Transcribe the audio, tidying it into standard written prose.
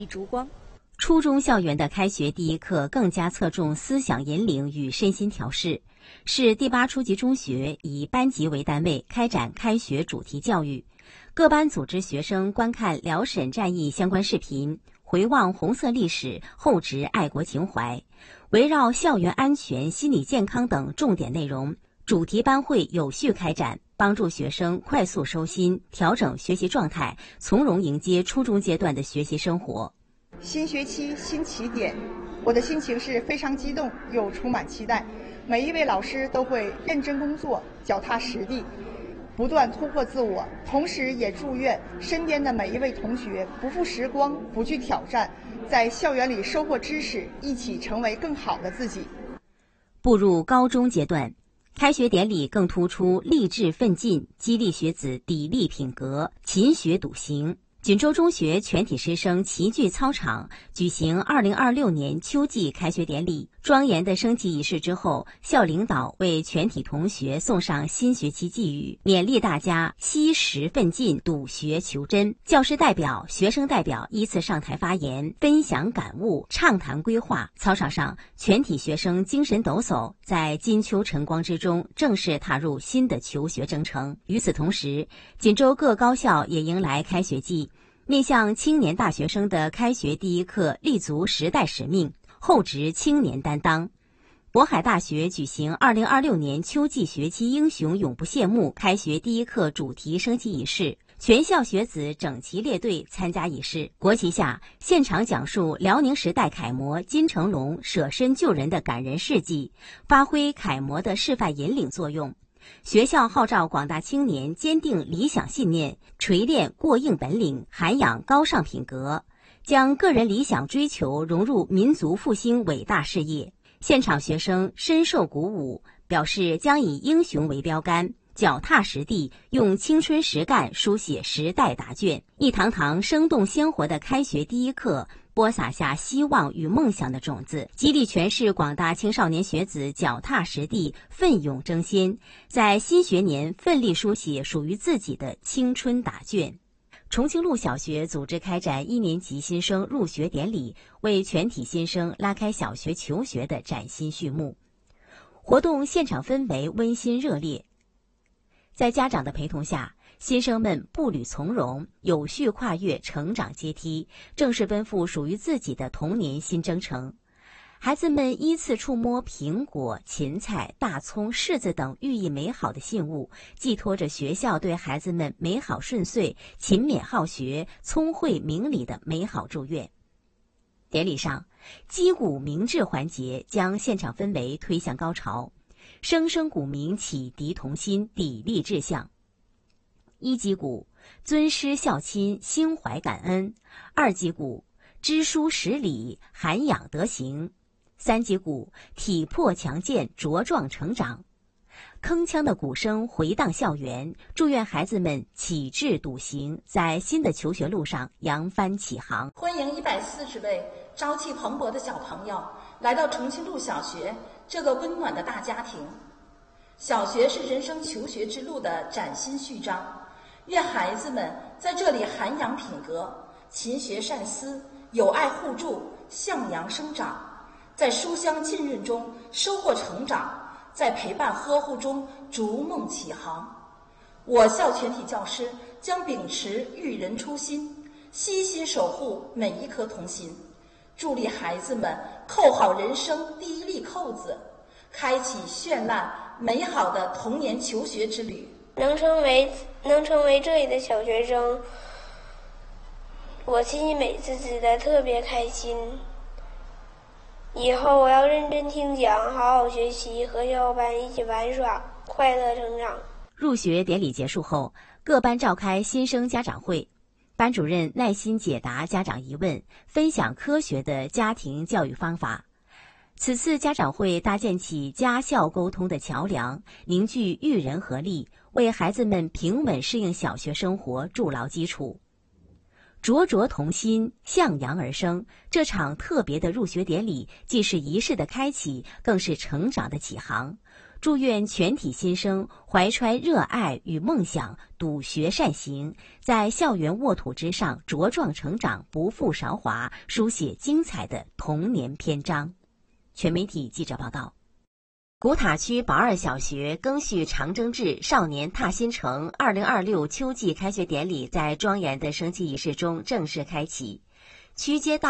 烛光。 初中校园的开学第一课更加侧重思想引领与身心调试，是第8初级中学以班级为单位开展开学主题教育。各班组织学生观看辽沈战役相关视频，回望红色历史，厚植爱国情怀。围绕校园安全、心理健康等重点内容，主题班会有序开展，帮助学生快速收心，调整学习状态，从容迎接初中阶段的学习生活。 新学期新起点，我的心情是非常激动又充满期待。每一位老师都会认真工作，脚踏实地，不断突破自我，同时也祝愿身边的每一位同学不负时光，不惧挑战，在校园里收获知识，一起成为更好的自己。 步入高中阶段，开学典礼更突出励志奋进，激励学子砥砺品格，勤学笃行。锦州中学全体师生齐聚操场，举行2026年秋季开学典礼。庄严的升旗仪式之后，校领导为全体同学送上新学期寄语，勉励大家惜时奋进，笃学求真。教师代表、学生代表依次上台发言，分享感悟，畅谈规划。操场上，全体学生精神抖擞，在金秋晨光之中，正式踏入新的求学征程。与此同时，锦州各高校也迎来开学季。面向青年大学生的开学第一课，立足时代使命，厚植青年担当。渤海大学举行2026年秋季学期英雄永不谢幕开学第一课主题升旗仪式，全校学子整齐列队参加仪式。国旗下，现场讲述辽宁时代楷模金成龙舍身救人的感人事迹，发挥楷模的示范引领作用。学校号召广大青年坚定理想信念，锤炼过硬本领，涵养高尚品格，将个人理想追求融入民族复兴伟大事业。现场学生深受鼓舞，表示将以英雄为标杆，脚踏实地，用青春实干书写时代答卷。一堂堂生动鲜活的开学第一课，播撒下希望与梦想的种子，激励全市广大青少年学子脚踏实地，奋勇争先，在新学年奋力书写属于自己的青春答卷。重庆路小学组织开展1年级新生入学典礼，为全体新生拉开小学求学的崭新序幕。活动现场氛围温馨热烈，在家长的陪同下，新生们步履从容，有序跨越成长阶梯，正式奔赴属于自己的童年新征程。孩子们依次触摸苹果、芹菜、大葱、柿子等寓意美好的信物，寄托着学校对孩子们美好顺遂、勤勉好学、聪慧明理的美好祝愿。典礼上，击鼓鸣志环节将现场氛围推向高潮，声声鼓鸣启迪童心，砥砺志向。1击鼓，尊师孝亲，心怀感恩；2击鼓，知书识礼，涵养德行；3击鼓，体魄强健，茁壮成长。铿锵的鼓声回荡校园，祝愿孩子们启智笃行，在新的求学路上扬帆起航。 欢迎140位朝气蓬勃的小朋友来到重庆路小学这个温暖的大家庭。小学是人生求学之路的崭新序章，愿孩子们在这里涵养品格，勤学善思，友爱互助，向阳生长，在书香浸润中收获成长，在陪伴呵护中逐梦起航。我校全体教师将秉持育人初心，悉心守护每一颗童心，助力孩子们扣好人生第一粒扣子，开启绚烂美好的童年求学之旅。 能成为这里的小学生，我心里每次觉得特别开心。以后我要认真听讲，好好学习，和小伙伴一起玩耍，快乐成长。 入学典礼结束后，各班召开新生家长会，班主任耐心解答家长疑问，分享科学的家庭教育方法。此次家长会搭建起家校沟通的桥梁，凝聚育人合力，为孩子们平稳适应小学生活筑牢基础。灼灼童心，向阳而生。这场特别的入学典礼，既是仪式的开启，更是成长的启航。 祝愿全体新生怀揣热爱与梦想，笃学善行，在校园沃土之上茁壮成长，不负韶华，书写精彩的童年篇章。全媒体记者报道。古塔区宝二小学赓续长征至少年踏新城2026秋季开学典礼在庄严的升旗仪式中正式开启，区街道